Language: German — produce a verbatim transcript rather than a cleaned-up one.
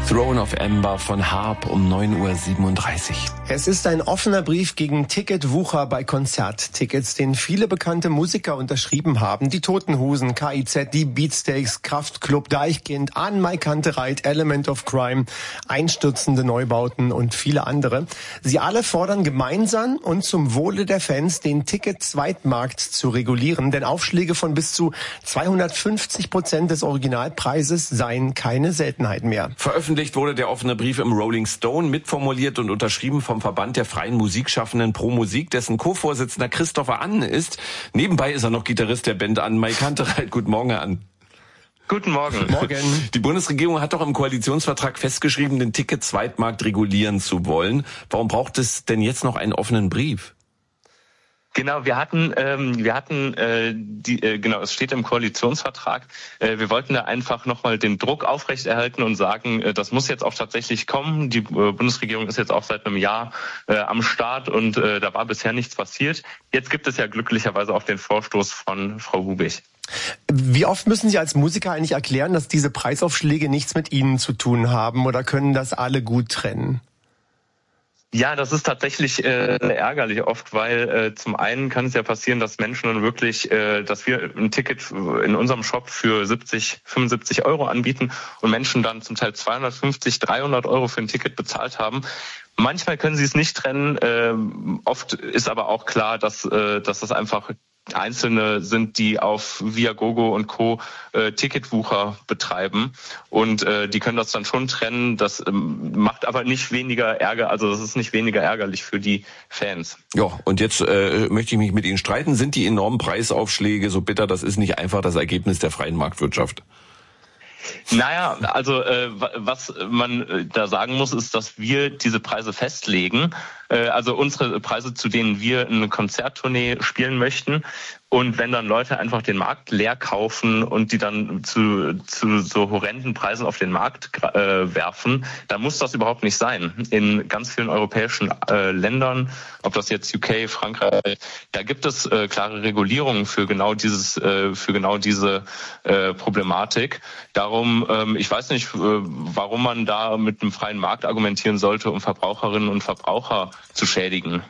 Throne of Amber von Harp um neun Uhr siebenunddreißig. Es ist ein offener Brief gegen Ticketwucher bei Konzerttickets, den viele bekannte Musiker unterschrieben haben. Die Toten Hosen, K I Z, die Beatsteaks, Kraftklub, Deichkind, An Mai Kantereit, Element of Crime, einstürzende Neubauten und viele andere. Sie alle fordern gemeinsam und zum Wohle der Fans, den Ticket-Zweitmarkt zu regulieren, denn Aufschläge von bis zu zweihundertfünfzig Prozent des Originalpreises seien keine Seltenheit mehr. Veröffentlicht wurde der offene Brief im Rolling Stone, mitformuliert und unterschrieben vom Verband der freien Musikschaffenden Pro Musik, dessen Co-Vorsitzender Christopher Ann ist. Nebenbei ist er noch Gitarrist der Band An Mai Kantereit. Guten Morgen, Herr Ann. Guten Morgen. Morgen. Die Bundesregierung hat doch im Koalitionsvertrag festgeschrieben, den Ticket-Zweitmarkt regulieren zu wollen. Warum braucht es denn jetzt noch einen offenen Brief? Genau, wir hatten, ähm, wir hatten, äh, die, äh, genau, es steht im Koalitionsvertrag. Äh, wir wollten da einfach nochmal den Druck aufrechterhalten und sagen, äh, das muss jetzt auch tatsächlich kommen. Die äh, Bundesregierung ist jetzt auch seit einem Jahr äh, am Start und äh, da war bisher nichts passiert. Jetzt gibt es ja glücklicherweise auch den Vorstoß von Frau Hubig. Wie oft müssen Sie als Musiker eigentlich erklären, dass diese Preisaufschläge nichts mit Ihnen zu tun haben, oder können das alle gut trennen? Ja, das ist tatsächlich äh, ärgerlich oft, weil äh, zum einen kann es ja passieren, dass Menschen dann wirklich, äh, dass wir ein Ticket in unserem Shop für siebzig, fünfundsiebzig Euro anbieten und Menschen dann zum Teil zweihundertfünfzig, dreihundert Euro für ein Ticket bezahlt haben. Manchmal können sie es nicht trennen. Äh, oft ist aber auch klar, dass, äh, dass das einfach Einzelne sind, die auf Viagogo und Co. Äh, Ticketwucher betreiben und äh, die können das dann schon trennen. Das ähm, macht aber nicht weniger Ärger, also das ist nicht weniger ärgerlich für die Fans. Ja, und jetzt äh, möchte ich mich mit Ihnen streiten. Sind die enormen Preisaufschläge so bitter? Das ist nicht einfach das Ergebnis der freien Marktwirtschaft. Naja, also äh, was man äh, da sagen muss, ist, dass wir diese Preise festlegen. Äh, also unsere Preise, zu denen wir eine Konzerttournee spielen möchten. Und wenn dann Leute einfach den Markt leer kaufen und die dann zu, zu so horrenden Preisen auf den Markt äh, werfen, dann muss das überhaupt nicht sein. In ganz vielen europäischen äh, Ländern, ob das jetzt U K, Frankreich, da gibt es äh, klare Regulierungen für genau dieses, äh, für genau diese äh, Problematik. Darum, ähm, ich weiß nicht, äh, warum man da mit einem freien Markt argumentieren sollte, um Verbraucherinnen und Verbraucher zu schädigen.